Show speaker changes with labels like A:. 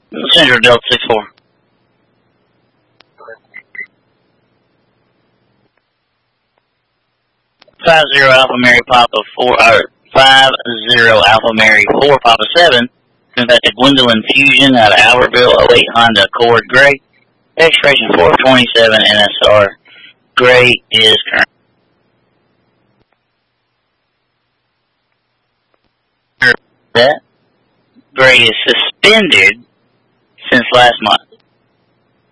A: Central Delta 6-4. Five zero Alpha Mary Papa 50 Alpha Mary 4 Papa 7. Contacted Gwendolyn Fusion out of Albertville, 08 Honda Accord Gray. Expiration 427 NSR. Gray is current. That Gray is suspended since last month.